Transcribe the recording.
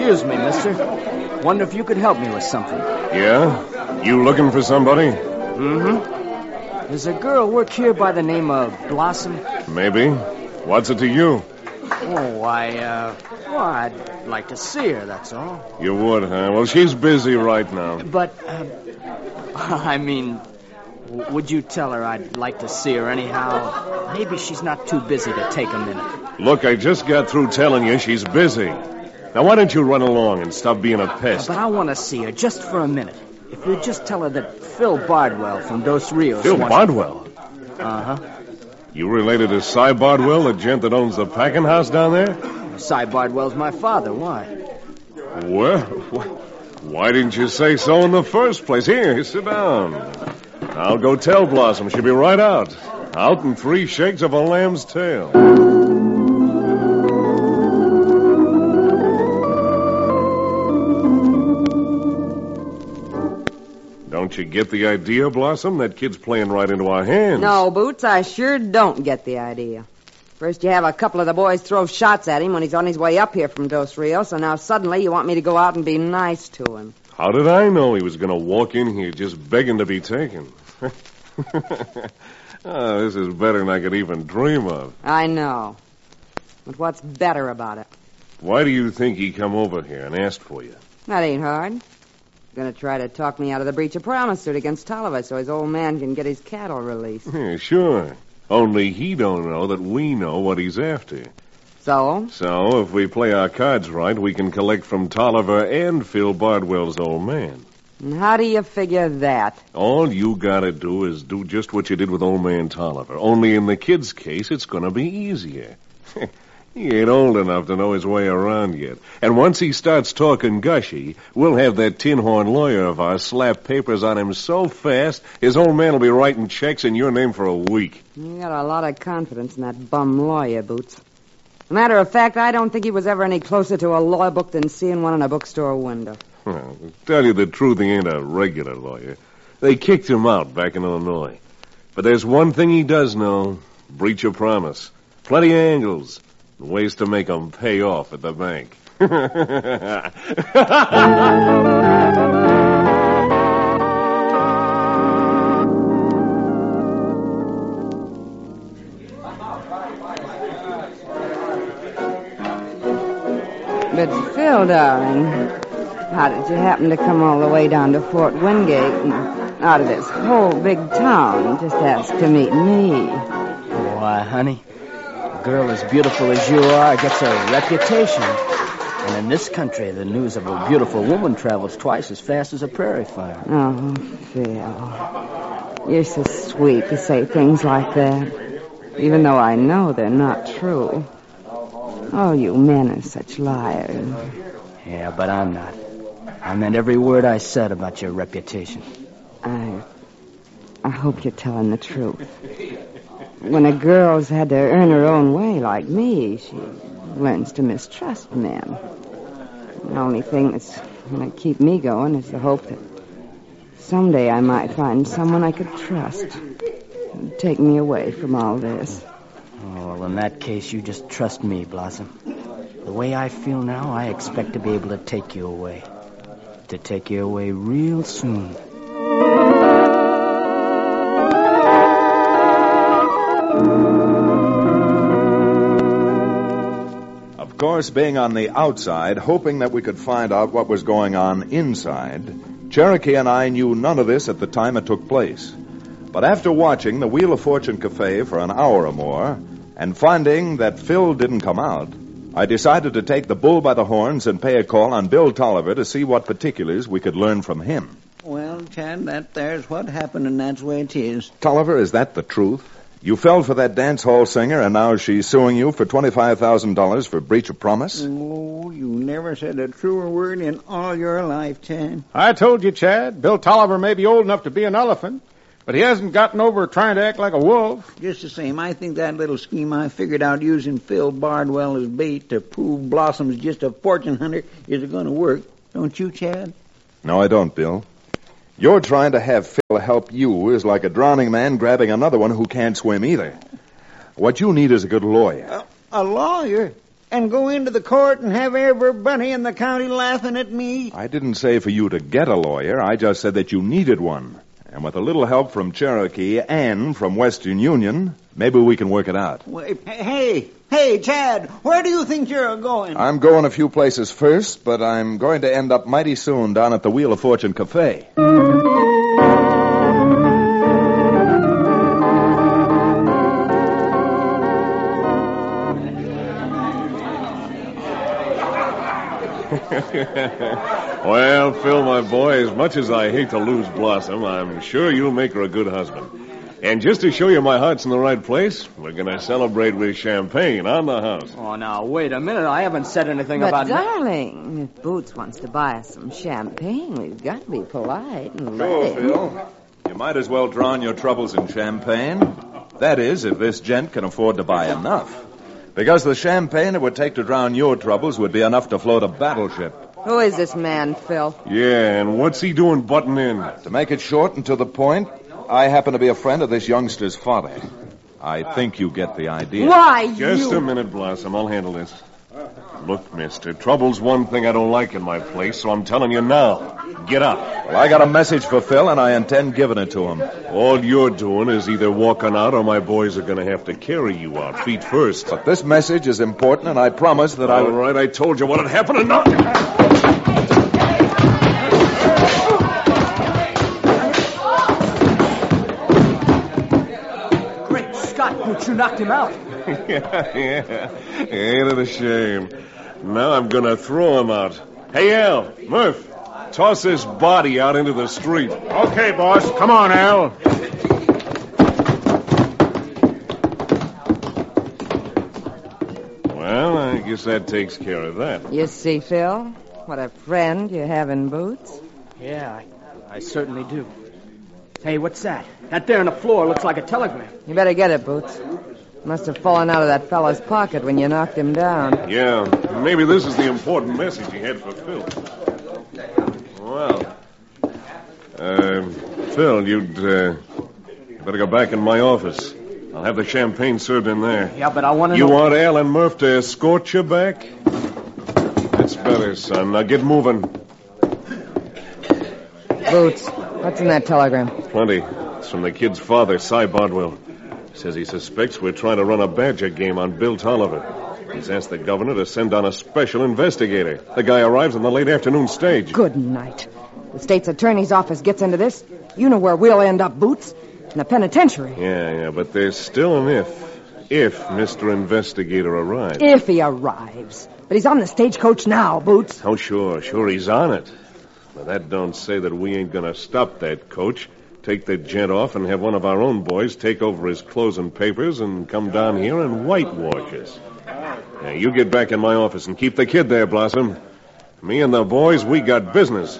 Excuse me, mister. Wonder if you could help me with something. Yeah? You looking for somebody? Mm-hmm. There's a girl work here by the name of Blossom. Maybe. What's it to you? Oh, I'd like to see her, that's all. You would, huh? Well, she's busy right now. But, would you tell her I'd like to see her anyhow? Maybe she's not too busy to take a minute. Look, I just got through telling you she's busy. Now, why don't you run along and stop being a pest? But I want to see her just for a minute. If you'd just tell her that Phil Bardwell from Dos Rios... Phil Bardwell? Uh-huh. You related to Cy Bardwell, the gent that owns the packing house down there? Cy Bardwell's my father. Why? Well, why didn't you say so in the first place? Here, sit down. I'll go tell Blossom. She'll be right out. Out in 3 shakes of a lamb's tail. Don't you get the idea, Blossom? That kid's playing right into our hands. No, Boots, I sure don't get the idea. First you have a couple of the boys throw shots at him when he's on his way up here from Dos Rios, and now suddenly you want me to go out and be nice to him. How did I know he was going to walk in here just begging to be taken? Oh, this is better than I could even dream of. I know. But what's better about it? Why do you think he come over here and asked for you? That ain't hard. Going to try to talk me out of the breach of promise suit against Tolliver so his old man can get his cattle released. Yeah, sure. Only he don't know that we know what he's after. So? So, if we play our cards right, we can collect from Tolliver and Phil Bardwell's old man. And how do you figure that? All you gotta do is do just what you did with old man Tolliver. Only in the kid's case, it's gonna be easier. He ain't old enough to know his way around yet. And once he starts talking gushy, we'll have that tin horn lawyer of ours slap papers on him so fast, his old man will be writing checks in your name for a week. You got a lot of confidence in that bum lawyer, Boots. Matter of fact, I don't think he was ever any closer to a law book than seeing one in a bookstore window. Well, to tell you the truth, he ain't a regular lawyer. They kicked him out back in Illinois. But there's one thing he does know. Breach of promise. Plenty of angles. Ways to make 'em pay off at the bank. But, Phil, darling, how did you happen to come all the way down to Fort Wingate and out of this whole big town just ask to meet me? Why, honey, a girl as beautiful as you are gets a reputation. And in this country, the news of a beautiful woman travels twice as fast as a prairie fire. Oh, Phil, you're so sweet to say things like that, even though I know they're not true. Oh, you men are such liars. Yeah, but I'm not. I meant every word I said about your reputation. I hope you're telling the truth. When a girl's had to earn her own way like me, she learns to mistrust men. The only thing that's going to keep me going is the hope that someday I might find someone I could trust and take me away from all this. Oh, well, in that case, you just trust me, Blossom. The way I feel now, I expect to be able to take you away. To take you away real soon. Of course, being on the outside, hoping that we could find out what was going on inside, Cherokee and I knew none of this at the time it took place. But after watching the Wheel of Fortune Cafe for an hour or more, and finding that Phil didn't come out, I decided to take the bull by the horns and pay a call on Bill Tolliver to see what particulars we could learn from him. Well, Chad, that there's what happened, and that's the way it is. Tolliver, is that the truth? You fell for that dance hall singer, and now she's suing you for $25,000 for breach of promise? Oh, you never said a truer word in all your life, Chad. I told you, Chad, Bill Tolliver may be old enough to be an elephant, but he hasn't gotten over trying to act like a wolf. Just the same, I think that little scheme I figured out using Phil Bardwell as bait to prove Blossom's just a fortune hunter is going to work. Don't you, Chad? No, I don't, Bill. You're trying to have Phil help you is like a drowning man grabbing another one who can't swim either. What you need is a good lawyer. A lawyer? And go into the court and have everybody in the county laughing at me? I didn't say for you to get a lawyer. I just said that you needed one. And with a little help from Cherokee and from Western Union, maybe we can work it out. Hey, Chad, where do you think you're going? I'm going a few places first, but I'm going to end up mighty soon down at the Wheel of Fortune Cafe. Well, Phil, my boy, as much as I hate to lose Blossom, I'm sure you'll make her a good husband. And just to show you my heart's in the right place, we're going to celebrate with champagne on the house. Oh, now, wait a minute. I haven't said anything But, about... darling, if Boots wants to buy us some champagne, we've got to be polite and let Sure, him. Phil. You might as well drown your troubles in champagne. That is, if this gent can afford to buy enough. Because the champagne it would take to drown your troubles would be enough to float a battleship. Who is this man, Phil? Yeah, and what's he doing butting in? To make it short and to the point, I happen to be a friend of this youngster's father. I think you get the idea. Why, Just a minute, Blossom. I'll handle this. Look, mister, trouble's one thing I don't like in my place, so I'm telling you now. Get up. Well, I got a message for Phil, and I intend giving it to him. All you're doing is either walking out or my boys are going to have to carry you out, feet first. But this message is important, and I promise that I All will... right, I told you what had happened, and now... Great Scott, Boots, you knocked him out. yeah. Ain't it a shame? Now I'm going to throw him out. Hey, Al, Murph, toss this body out into the street. Okay, boss. Come on, Al. Well, I guess that takes care of that. You see, Phil, what a friend you have in Boots. Yeah, I certainly do. Hey, what's that? That there on the floor looks like a telegram. You better get it, Boots. Must have fallen out of that fella's pocket when you knocked him down. Yeah, maybe this is the important message he had for Phil. Well, Phil, you'd better go back in my office. I'll have the champagne served in there. Yeah, but I want to You know... want Al and Murph to escort you back? That's better, son. Now get moving. Boots, what's in that telegram? Plenty. It's from the kid's father, Cy Bardwell. Says he suspects we're trying to run a badger game on Bill Tolliver. He's asked the governor to send down a special investigator. The guy arrives on the late afternoon stage. Good night. The state's attorney's office gets into this. You know where we'll end up, Boots. In the penitentiary. Yeah, but there's still an if. If Mr. Investigator arrives. If he arrives. But he's on the stagecoach now, Boots. Oh, sure he's on it. But that don't say that we ain't gonna stop that coach, take the gent off, and have one of our own boys take over his clothes and papers and come down here and whitewash us. Now, you get back in my office and keep the kid there, Blossom. Me and the boys, we got business.